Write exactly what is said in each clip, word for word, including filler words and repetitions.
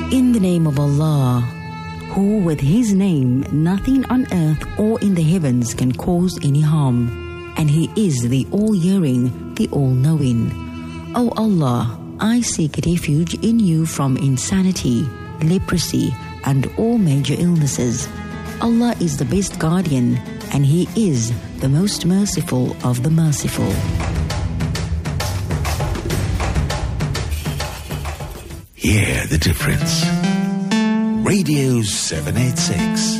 In the name of Allah, who with His name nothing on earth or in the heavens can cause any harm, and He is the all-hearing, the all-knowing. O Allah, I seek refuge in You from insanity, leprosy, and all major illnesses. Allah is the best guardian, and He is the most merciful of the merciful. Hear the difference. Radio seven eighty-six.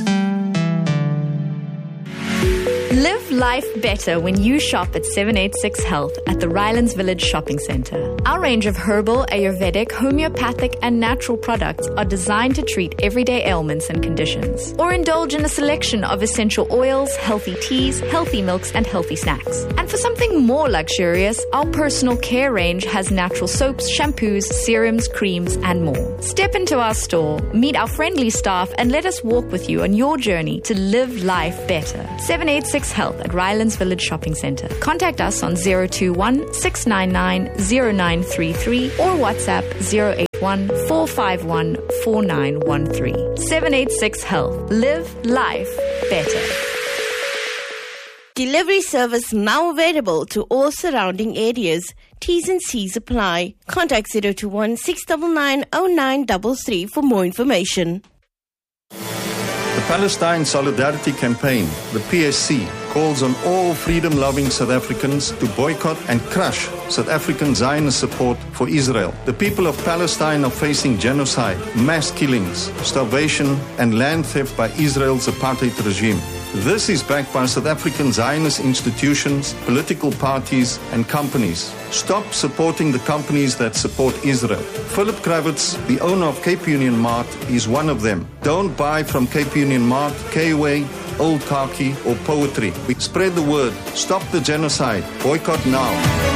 Live life better when you shop at seven eighty-six Health at the Rylands Village Shopping Centre. Our range of herbal, Ayurvedic, homeopathic and natural products are designed to treat everyday ailments and conditions. Or indulge in a selection of essential oils, healthy teas, healthy milks and healthy snacks. And for something more luxurious, our personal care range has natural soaps, shampoos, serums, creams and more. Step into our store, meet our friendly staff and let us walk with you on your journey to live life better. seven eighty-six Health at Rylands Village Shopping Centre. Contact us on zero two one, six nine nine, zero nine three three or WhatsApp zero eight one, four five one, four nine one three. seven eighty-six Health. Live life better. Delivery service now available to all surrounding areas. T's and C's apply. Contact zero two one, six nine nine, zero nine three three for more information. The Palestine Solidarity Campaign, the P S C, calls on all freedom-loving South Africans to boycott and crush South African Zionist support for Israel. The people of Palestine are facing genocide, mass killings, starvation, and land theft by Israel's apartheid regime. This is backed by South African Zionist institutions, political parties, and companies. Stop supporting the companies that support Israel. Philip Kravitz, the owner of Cape Union Mart, is one of them. Don't buy from Cape Union Mart, K-Way, Old Khaki, or Poetry. We spread the word. Stop the genocide. Boycott now.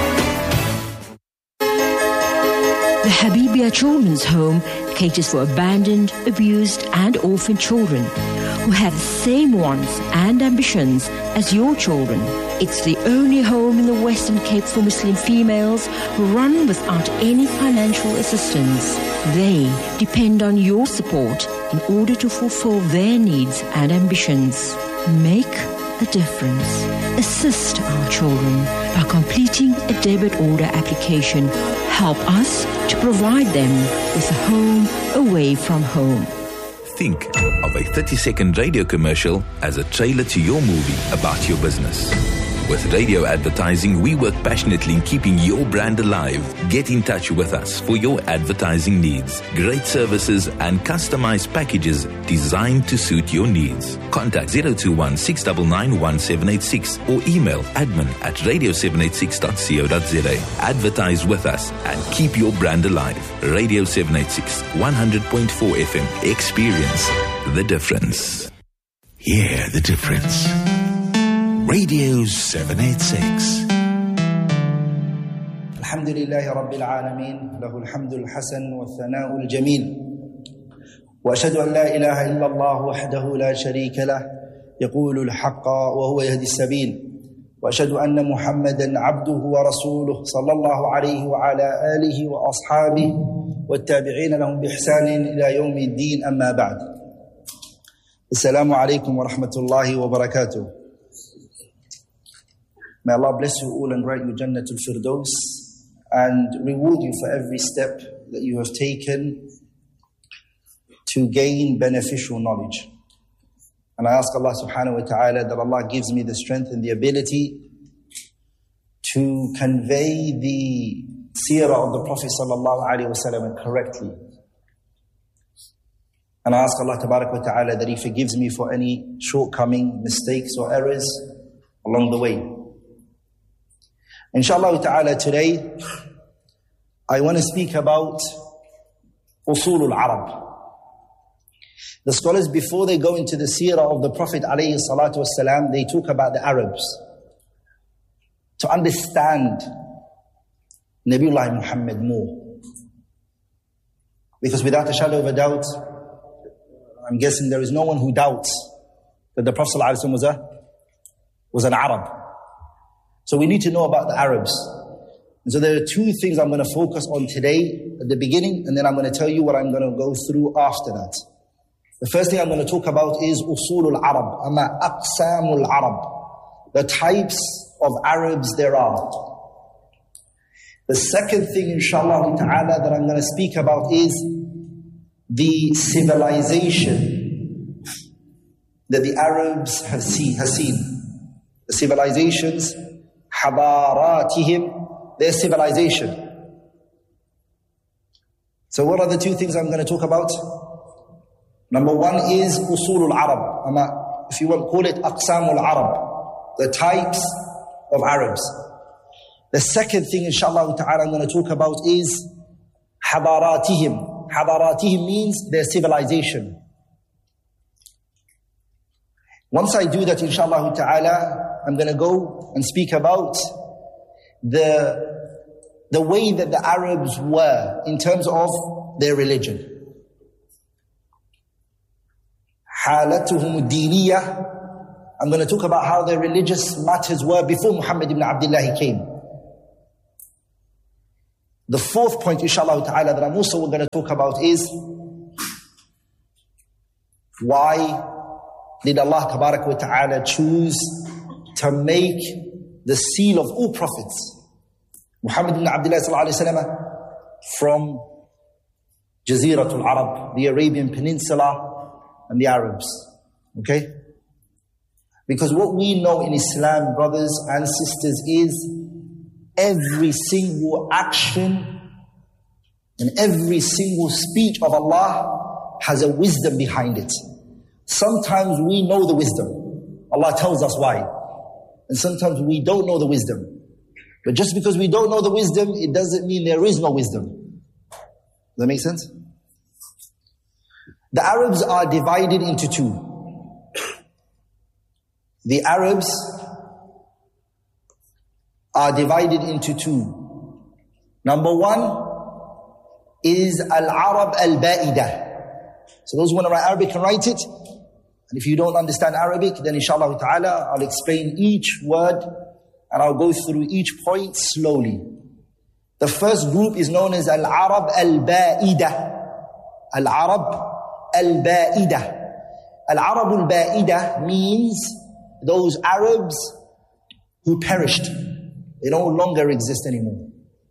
The Habibia Children's Home caters for abandoned, abused, and orphaned children who have the same wants and ambitions as your children. It's the only home in the Western Cape for Muslim females run without any financial assistance. They depend on your support in order to fulfill their needs and ambitions. Make a difference. Assist our children by completing a debit order application. Help us to provide them with a home away from home. Think of a thirty-second radio commercial as a trailer to your movie about your business. With radio advertising, we work passionately in keeping your brand alive. Get in touch with us for your advertising needs. Great services and customized packages designed to suit your needs. Contact zero two one, six nine nine, one seven eight six or email admin at radio seven eighty-six dot co dot za. Advertise with us and keep your brand alive. Radio seven eighty-six, one hundred point four F M. Experience the difference. Hear the difference. Radio seven eighty-six. الحمد لله رب العالمين له الحمد الحسن والثناء الجميل وأشهد أن لا إله إلا الله وحده لا شريك له يقول الحق وهو يهدي السبيل وأشهد أن محمدا عبده ورسوله صلى الله عليه وعلى آله وأصحابه والتابعين لهم بإحسان إلى يوم الدين أما بعد. السلام عليكم ورحمة الله وبركاته. May Allah bless you all and grant you Jannatul Firdaus and reward you for every step that you have taken to gain beneficial knowledge. And I ask Allah subhanahu wa ta'ala that Allah gives me the strength and the ability to convey the seerah of the Prophet sallallahu alaihi wasallam correctly. And I ask Allah tabarak wa ta'ala that He forgives me for any shortcoming, mistakes or errors along the way. Inshallah ta'ala, today I want to speak about Usulul Arab. The scholars, before they go into the seerah of the Prophet alayhi salatu wasalam, they talk about the Arabs. To understand Nabiullah Muhammad more. Because without a shadow of a doubt, I'm guessing there is no one who doubts that the Prophet sallallahu alaihi wasallam was a was an Arab. So we need to know about the Arabs. And so there are two things I'm going to focus on today at the beginning, and then I'm going to tell you what I'm going to go through after that. The first thing I'm going to talk about is usulul Arab, ama aqsamul Arab, the types of Arabs there are. The second thing, inshallah ta'ala, that I'm going to speak about is the civilization that the Arabs have seen. Have seen. The civilizations, حضاراتهم, their civilization. So what are the two things I'm going to talk about? Number one is usulul Arab, ama, if you want, call it aqsamul Arab, the types of Arabs. The second thing, inshallah ta'ala, I'm going to talk about is حضاراتهم. حضاراتهم means their civilization. Once I do that, inshallah ta'ala, I'm going to go and speak about the, the way that the Arabs were in terms of their religion. حالتهم الدينية. I'm going to talk about how their religious matters were before Muhammad ibn Abdullah came. The fourth point, inshallah ta'ala, that I'm also going to talk about is why did Allah tabarak wa ta'ala choose to make the seal of all prophets, Muhammad ibn Abdullah sallallahu alayhi wa sallam, from Jaziratul Arab, the Arabian Peninsula, and the Arabs. Okay? Because what we know in Islam, brothers and sisters, is every single action and every single speech of Allah has a wisdom behind it. Sometimes we know the wisdom. Allah tells us why. And sometimes we don't know the wisdom. But just because we don't know the wisdom, it doesn't mean there is no wisdom. Does that make sense? The Arabs are divided into two. The Arabs are divided into two. Number one is Al-Arab Al-Ba'idah. So those who want to write Arabic can write it. And if you don't understand Arabic, then inshallah ta'ala, I'll explain each word and I'll go through each point slowly. The first group is known as Al-Arab Al-Ba'idah. Al-Arab Al-Ba'idah. Al-Arab Al-Ba'idah means those Arabs who perished. They no longer exist anymore.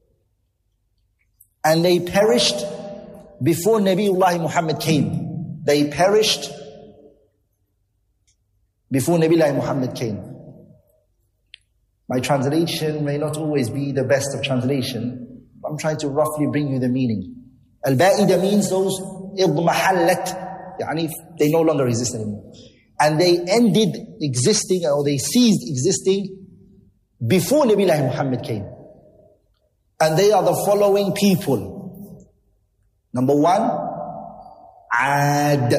And they perished before Nabiullah Muhammad came. They perished before Nabiullah Muhammad came. My translation may not always be the best of translation, but I'm trying to roughly bring you the meaning. Al-Ba'idah means those idmahallat, yani they no longer exist anymore. And they ended existing, or they ceased existing before Nabiullah Muhammad came. And they are the following people. Number one, Ad.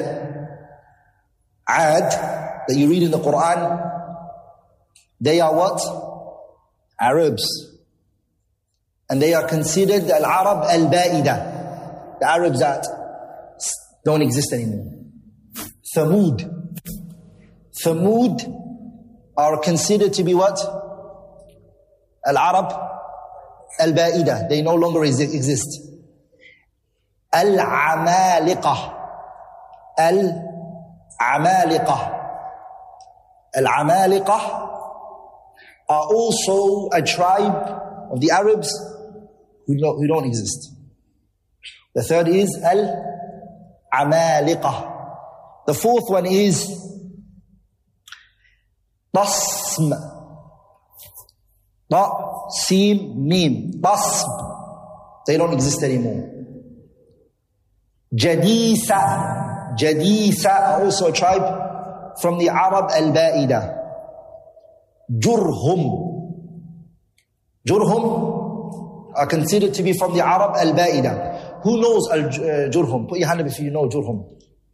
Ad, that you read in the Quran, they are what? Arabs. And they are considered Al-Arab Al-Ba'idah, the Arabs that don't exist anymore. Thamud. Thamud are considered to be what? Al-Arab Al-Ba'idah. They no longer exist. Al-Amaliqah. Al-Amaliqah. Al-Amaliqah are also a tribe of the Arabs who don't, who don't exist. The third is Al-Amaliqah. The fourth one is Tasm. Ta, Sim, Mim. Tasm. They don't exist anymore. Jadisa. Jadisa are also a tribe from the Arab Al-Ba'idah. Jurhum. Jurhum are considered to be from the Arab Al-Ba'idah. Who knows Al-Jurhum? Put your hand up if you know Jurhum.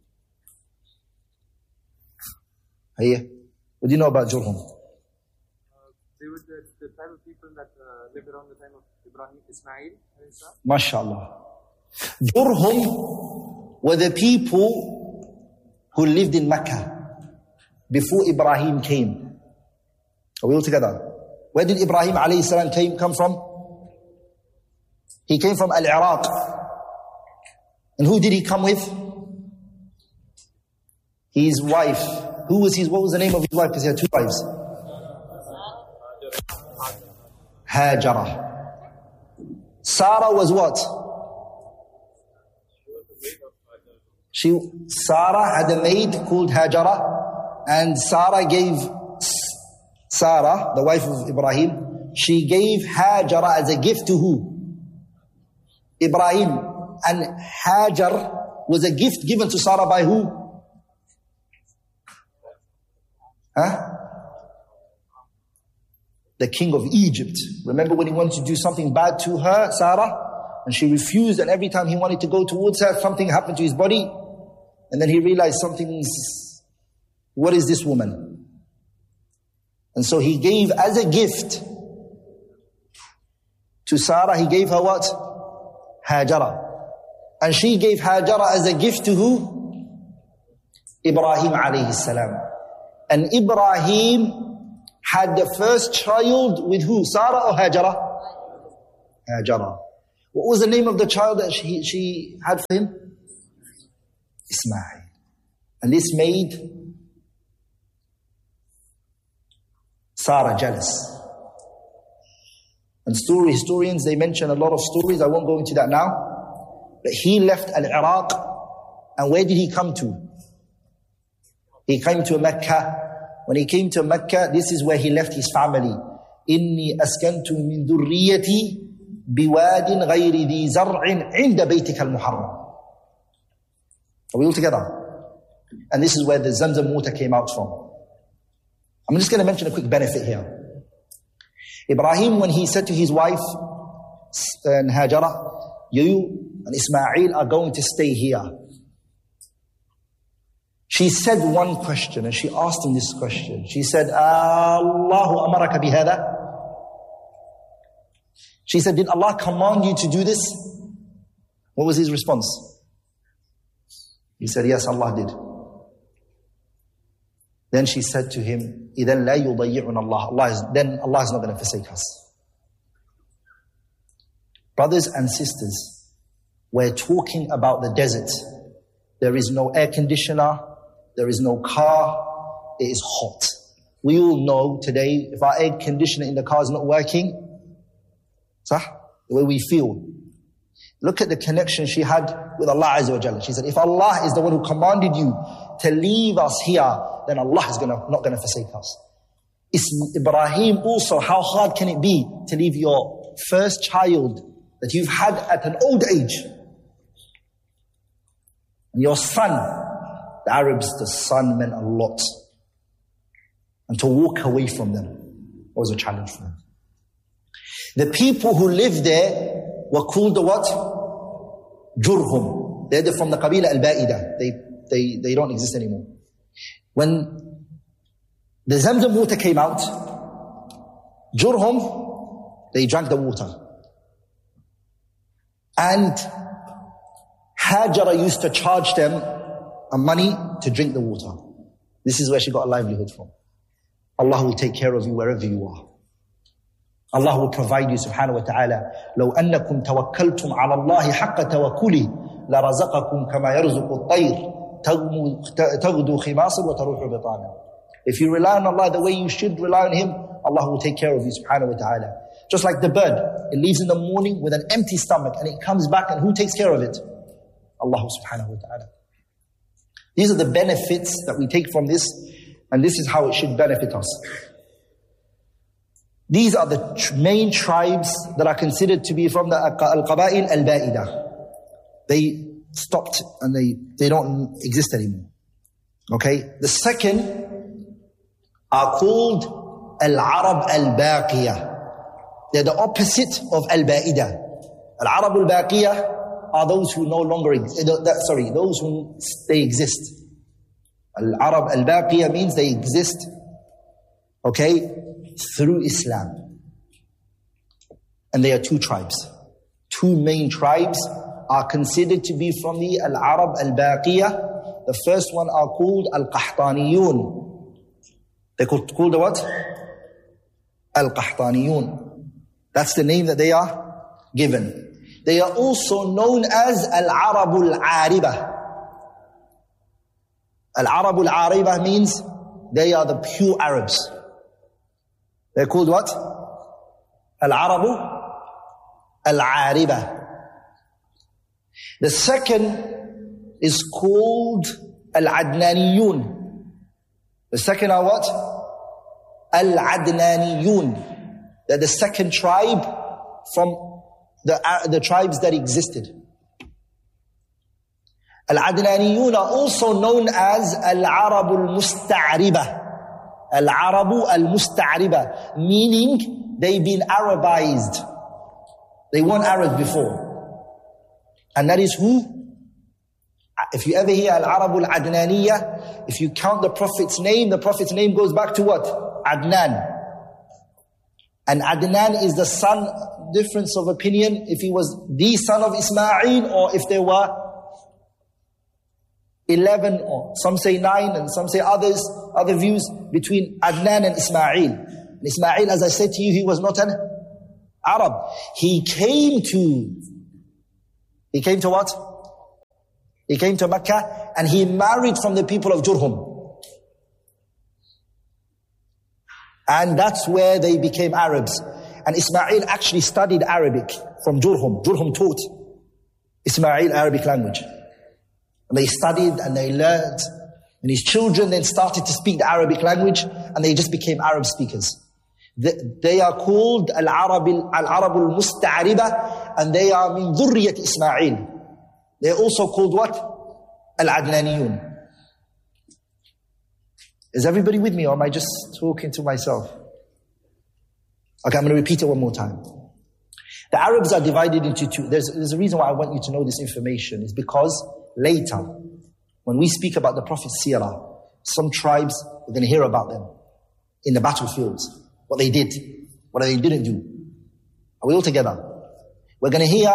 Hey, what do you know about Jurhum? Uh, they were the, the type of people that uh, lived around the time of Ibrahim, Ismail. MashaAllah. Jurhum were the people who lived in Mecca before Ibrahim came. Are we all together? Where did Ibrahim alayhi salam came, come from? He came from Al-Iraq. And who did he come with? His wife. Who was his, what was the name of his wife? Because he had two wives. Hajara. Sarah was what? She, Sarah had a maid called Hajara, and Sarah gave, Sarah, the wife of Ibrahim, she gave Hajara as a gift to who? Ibrahim. And Hajar was a gift given to Sarah by who? Huh? The king of Egypt. Remember when he wanted to do something bad to her, Sarah? And she refused, and every time he wanted to go towards her, something happened to his body. And then he realized something's, what is this woman? And so he gave as a gift to Sarah, he gave her what? Hajara. And she gave Hajara as a gift to who? Ibrahim alayhi salam. And Ibrahim had the first child with who? Sarah or Hajara? Hajara. What was the name of the child that she, she had for him? Ismail. And this made Sarah jealous. And story historians, they mention a lot of stories. I won't go into that now. But he left Al-Iraq, and where did he come to? He came to Mecca. When he came to Mecca, this is where he left his family. إِنِّي أَسْكَنْتُ مِنْ ذُرِّيَّتِي بِوَادٍ غَيْرِ ذِي زَرْعٍ عِنْدَ بَيْتِكَ الْمُحَرَّمِ. Are we all together? And this is where the Zamzam water came out from. I'm just going to mention a quick benefit here. Ibrahim, when he said to his wife, and Hajara, you and Ismail are going to stay here. She said one question, and she asked him this question. She said, Allahu amaraka bihada? She said, did Allah command you to do this? What was his response? He said, yes, Allah did. Then she said to him, إِذَنْ لَا يُضَيِّعُنَ اللَّهِ Allah is, then Allah is not going to forsake us. Brothers and sisters, we're talking about the desert. There is no air conditioner. There is no car. It is hot. We all know today, if our air conditioner in the car is not working, sah, the way we feel. Look at the connection she had with Allah Azza wa Jalla. She said, if Allah is the one who commanded you to leave us here, then Allah is gonna, not going to forsake us. Ibrahim also, how hard can it be to leave your first child that you've had at an old age? And your son, the Arabs, the son meant a lot. And to walk away from them was a challenge for them. The people who lived there were called the what? Jurhum. They're from the Qabila al-Ba'ida. They, they, they don't exist anymore. When the Zamzam water came out, Jurhum, they drank the water. And Hajara used to charge them money to drink the water. This is where she got a livelihood from. Allah will take care of you wherever you are. Allah will provide you, subhanahu wa ta'ala. لو أنكم توكلتم على الله حق توكله لرزقكم كما يرزق الطير تغدو خماصا وتروح بطانا. If you rely on Allah the way you should rely on Him, Allah will take care of you, subhanahu wa ta'ala. Just like the bird, it leaves in the morning with an empty stomach and it comes back, and who takes care of it? Allah subhanahu wa ta'ala. These are the benefits that we take from this, and this is how it should benefit us. These are the tr- main tribes that are considered to be from the Al-Qaba'il Al-Ba'ida. They stopped and they, they don't exist anymore. Okay? The second are called Al-Arab Al-Baqiyah. They're the opposite of Al-Ba'ida. Al-Arab Al-Baqiyah are those who no longer exist. Sorry, those who they exist. Al-Arab Al-Baqiyah means they exist. Okay? Through Islam. And there are two tribes. Two main tribes are considered to be from the Al-Arab Al-Baqiyah. The first one are called Al-Qahtaniyun. They're called, called the what? Al-Qahtaniyun. That's the name that they are given. They are also known as Al-Arabul Aribah. Al-Arabul Aribah means they are the pure Arabs. They're called what? Al-Arabu Al-Aribah. The second is called Al-Adnaniyun. The second are what? Al-Adnaniyun. They're the second tribe from the, uh, the tribes that existed. Al-Adnaniyun are also known as Al-Arabul Musta'ribah. Al-Arabu Al-Musta'ribah, meaning they've been Arabized. They weren't Arabs before. And that is who? If you ever hear Al-Arabul Adnaniyah, if you count the Prophet's name, the Prophet's name goes back to what? Adnan. And Adnan is the son, difference of opinion, if he was the son of Ismail or if there were eleven, or some say nine and some say others, other views between Adnan and Ismail. And Ismail, as I said to you, he was not an Arab. He came to, he came to what? He came to Mecca and he married from the people of Jurhum. And that's where they became Arabs. And Ismail actually studied Arabic from Jurhum. Jurhum taught Ismail Arabic language. And they studied and they learned. And his children then started to speak the Arabic language and they just became Arab speakers. They are called Al-Arabul Musta'ribah and they are min dhurriyat Ismail. They're also called what? Al-Adnaniyun. Is everybody with me or am I just talking to myself? Okay, I'm going to repeat it one more time. The Arabs are divided into two. There's, there's a reason why I want you to know this information. Is because later, when we speak about the Prophet's seerah, some tribes, we're going to hear about them in the battlefields. What they did, what they didn't do. Are we all together? We're going to hear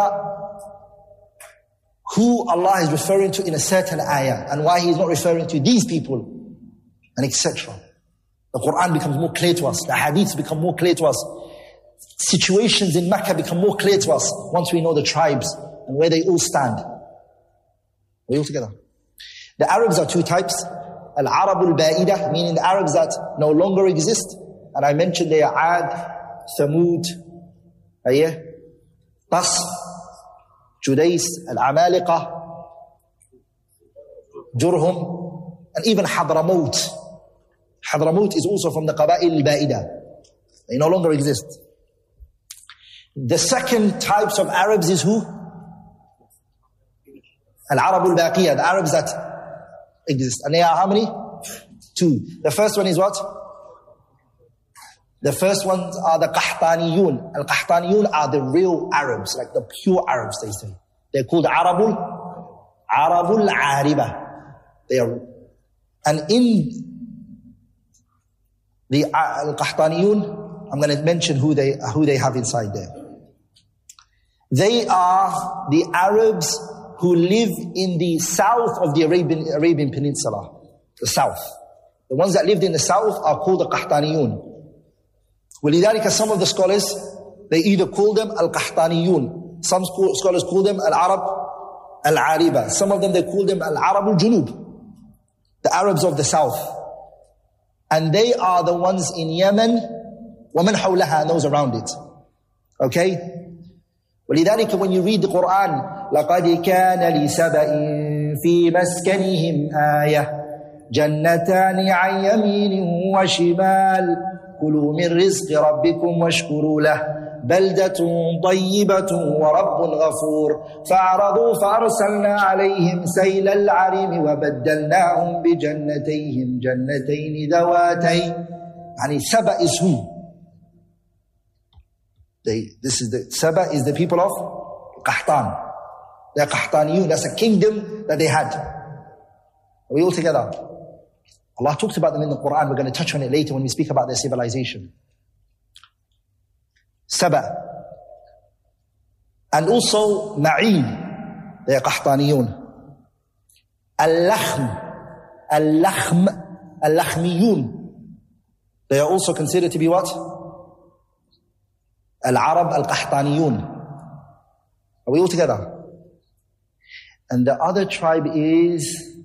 who Allah is referring to in a certain ayah and why He is not referring to these people and et cetera. The Quran becomes more clear to us. The hadiths become more clear to us. Situations in Mecca become more clear to us once we know the tribes and where they all stand. Are we all together? The Arabs are two types. Al-Arabul Ba'idah, meaning the Arabs that no longer exist. And I mentioned they are Ad, Thamud, Ayah, Tas, Judais, Al-Amaliqah, Jurhum, and even Hadramaut. Hadramaut is also from the Qaba'il al-Ba'idah. They no longer exist. The second types of Arabs is who? Al-Arabul Baqiyah, the Arabs that exist. And they are how many? Two. The first one is what? The first ones are the Qahtaniyun. Al-Qahtaniyun are the real Arabs, like the pure Arabs, they say. They're called Arabul, Arabul Aribah. They are, and in the Al-Qahtaniyun, I'm going to mention who they, who they have inside there. They are the Arabs who live in the south of the Arabian, Arabian Peninsula. The south. The ones that lived in the south are called the Qahtaniyun. وَلِذَلِكَ some of the scholars, they either call them Al-Qahtaniyun. Some scholars call them Al-Arab Al-Aribah. Some of them they call them Al-Arab Al-Junub. The Arabs of the south. And they are the ones in Yemen, وَمَنْ حَوْلَهَا, and those around it. Okay? وَلِذَلِكَ when you read the Quran, لَقَدْ كَانَ لِسَبَإٍ فِي مَسْكَنِهِمْ آيَةً جَنَّتَانِ عَنْ يَمِينٍ وَشِمَالٍ كُلُوا مِنْ رِزْقِ رَبِّكُمْ وَاشْكُرُوا لَهُ بَلْدَةٌ طَيِّبَةٌ وَرَبٌّ غَفُورٌ فَأَعْرَضُوا فَأَرْسَلْنَا عَلَيْهِمْ سَيْلَ الْعَرِمِ وَبَدَّلْنَاهُمْ بِجَنَّتَيْهِمْ جَنَّتَيْنِ ذَوَاتَيْ. Yani Saba is who? They, this is the, Saba is the people of Qahtan. They are Qahtaniyun. That's a kingdom that they had. Are we all together? Allah talks about them in the Quran. We're going to touch on it later when we speak about their civilization. Saba. And also Ma'in. They are Qahtaniyun. Al-Lakhm. Al-Lakhm. Al-Lakhmiyun. They are also considered to be what? Al-Arab Al-Qahtaniyun. Are we all together? And the other tribe is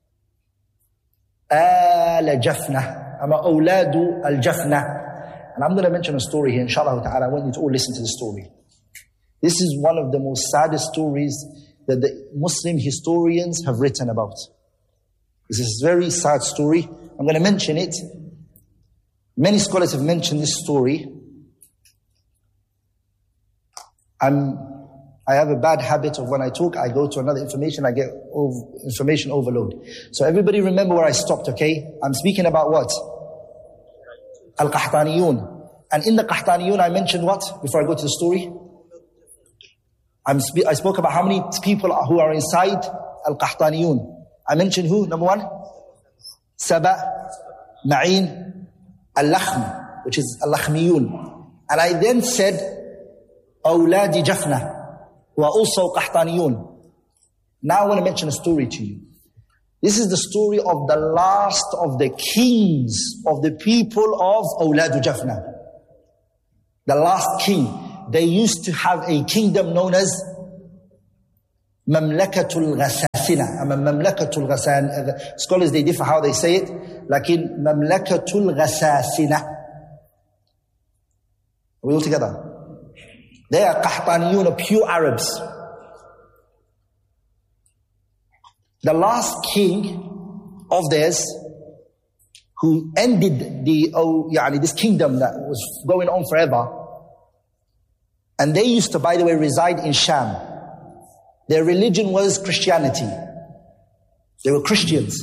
Al-Jafna. Ama Awladu Al-Jafna. And I'm going to mention a story here, inshallah ta'ala. I want you to all listen to the story. This is one of the most saddest stories that the Muslim historians have written about. This is a very sad story. I'm going to mention it. Many scholars have mentioned this story. I'm, I have a bad habit of when I talk, I go to another information, I get over, information overload. So everybody remember where I stopped, okay? I'm speaking about what? Al-Qahtaniyun. And in the Qahtaniyun, I mentioned what? Before I go to the story? I'm spe- I spoke about how many people who are inside Al-Qahtaniyun. I mentioned who? Number one? Saba, Ma'in, Al-Lakhm, which is Al-Lakhmiyun. And I then said, Awladi Jafna, who are also Qahtaniyun. Now I want to mention a story to you. This is the story of the last of the kings of the people of Awladu Jafna. The last king. They used to have a kingdom known as Mamlakatul Ghasasina. I mean, Mamlakatul Ghasan. Scholars, they differ how they say it. Lakin Mamlakatul Ghasasina. Are we all together? They are Qahtaniyun, pure Arabs. The last king of theirs, who ended the oh, yani, this kingdom that was going on forever. And they used to, by the way, reside in Sham. Their religion was Christianity. They were Christians.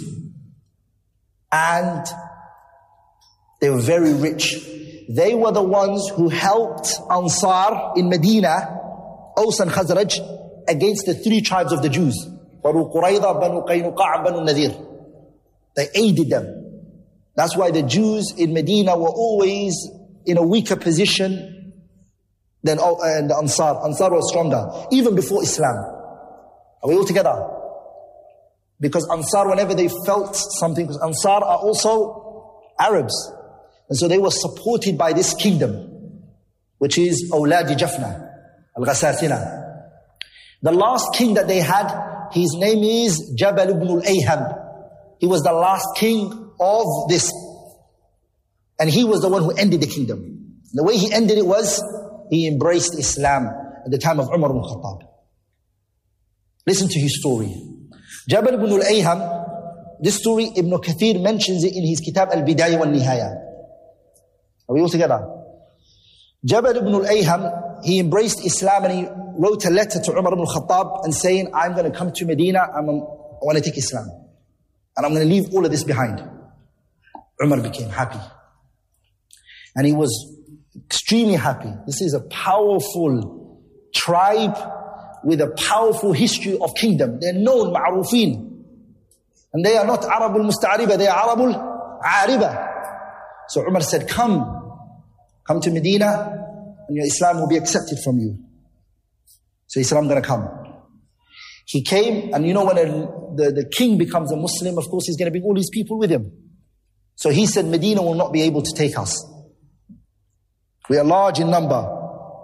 And they were very rich. They were the ones who helped Ansar in Medina, Aws and Khazraj, against the three tribes of the Jews. Banu Qurayza, Banu Qaynuqa', Banu Nadir. They aided them. That's why the Jews in Medina were always in a weaker position than uh, the Ansar. Ansar was stronger, even before Islam. Are we all together? Because Ansar, whenever they felt something, because Ansar are also Arabs. And so they were supported by this kingdom, which is Awladi Jafna, Al-Ghasasina. The last king that they had, his name is Jabal ibn al-Ayham. He was the last king of this. And he was the one who ended the kingdom. The way he ended it was, he embraced Islam at the time of Umar ibn Khattab. Listen to his story. Jabal ibn al-Ayham, this story, Ibn Kathir mentions it in his Kitab Al-Bidayah wal Nihaya. Are we all together? Jabal ibn al-Ayham, he embraced Islam and he wrote a letter to Umar ibn Khattab and saying, I'm going to come to Medina, I'm, I want to take Islam. And I'm going to leave all of this behind. Umar became happy. And he was extremely happy. This is a powerful tribe with a powerful history of kingdom. They're known, ma'rufin. And they are not Arabul Musta'ariba, they are Arabul Ariba. So Umar said, come, come to Medina and your Islam will be accepted from you. So he said, I'm going to come. He came, and you know when a, the, the king becomes a Muslim, of course he's going to bring all these people with him. So he said, Medina will not be able to take us. We are large in number.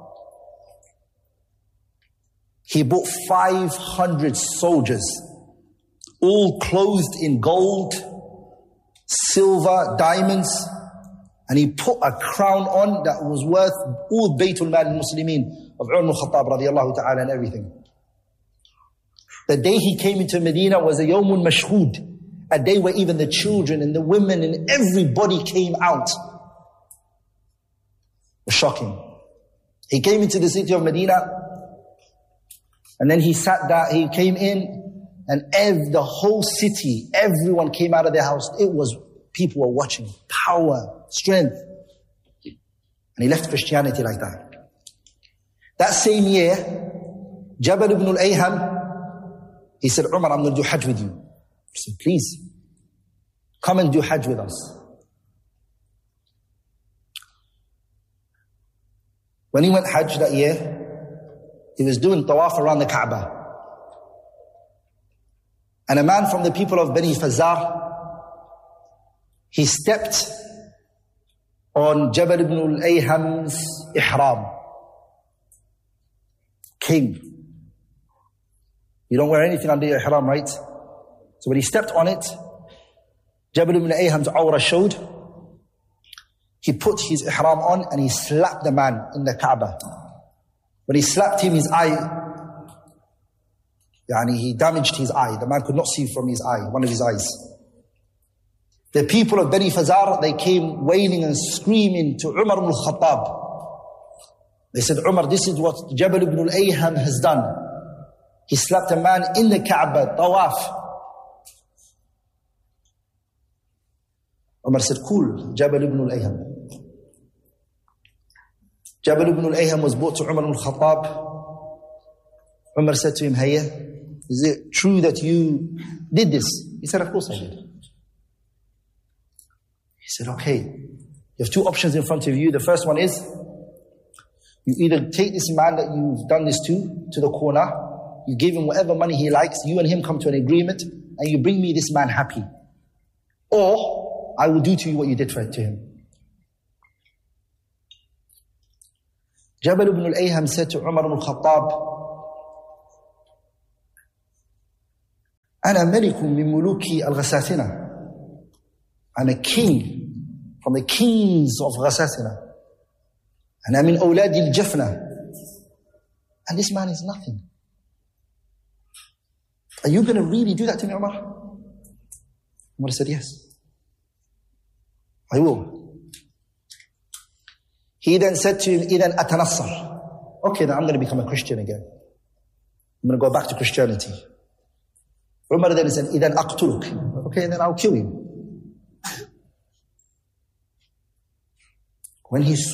He brought five hundred soldiers, all clothed in gold, silver, diamonds, and he put a crown on that was worth all Baytul Mal al-Muslimin of Umar ibn Khattab radiyallahu ta'ala and everything. The day he came into Medina was a Yawmun Mashhud, a day where even the children and the women and everybody came out. It was shocking. He came into the city of Medina, and then he sat down, he came in, and ev- the whole city, everyone came out of their house. It was, people were watching. Power, strength. And he left Christianity like that. That same year, Jabal ibn al-Ayham, he said, Umar, I'm going to do Hajj with you. He said, please, come and do Hajj with us. When he went Hajj that year, he was doing tawaf around the Kaaba. And a man from the people of Bani Fazar, he stepped on Jabal ibn al-Ayham's ihram. Came. You don't wear anything under your ihram, right? So when he stepped on it, Jabal ibn Ayham's awrah showed. He put his ihram on and he slapped the man in the Kaaba. When he slapped him, his eye, yani he damaged his eye. The man could not see from his eye, one of his eyes. The people of Bani Fazar, they came wailing and screaming to Umar ibn al-Khattab. They said, Umar, this is what Jabal ibn al-Ayham has done. He slapped a man in the Kaaba, tawaf. Umar said, cool, Jabal ibn al-Ayham. Jabal ibn al-Ayham was brought to Umar ibn al-Khattab. Umar said to him, Hayya, is it true that you did this? He said, of course I did. He said, okay, you have two options in front of you. The first one is, you either take this man that you've done this to, to the corner, you give him whatever money he likes, you and him come to an agreement, and you bring me this man happy. Or, I will do to you what you did for, to him. Jabal ibn al-Ayham said to Umar ibn al-Khattab, أنا ملك من ملوك الغساسنة. I'm a king from the kings of Ghasasina. And I'm in أولاد الجفنة. And this man is nothing. Are you going to really do that to me, Umar? Umar said, yes. I will. He then said to him, إِذَنْ أَتَنَصَّرْ. Okay, then I'm going to become a Christian again. I'm going to go back to Christianity. Umar then said, إِذَنْ أَقْتُلُكَ. Okay, then I'll kill you. When he